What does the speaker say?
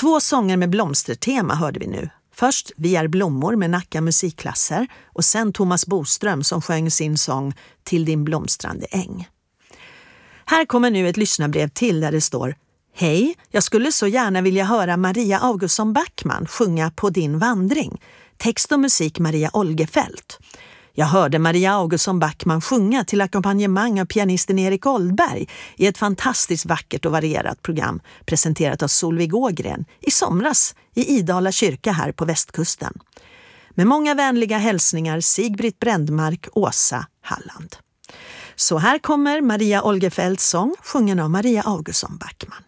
2 sånger med blomstertema hörde vi nu. Först Vi är blommor med Nacka musikklasser och sen Thomas Boström som sjöng sin sång Till din blomstrande äng. Här kommer nu ett lyssnarbrev till där det står: Hej, jag skulle så gärna vilja höra Maria Augustsson Backman sjunga På din vandring. Text och musik Maria Olgefelt. Jag hörde Maria Augustsson Backman sjunga till ackompanjemang av pianisten Erik Oldberg i ett fantastiskt vackert och varierat program presenterat av Solveig Ågren i somras i Idala kyrka här på västkusten. Med många vänliga hälsningar Sigbritt Brändmark, Åsa, Halland. Så här kommer Maria Olgefelts sång sjungen av Maria Augustsson Backman.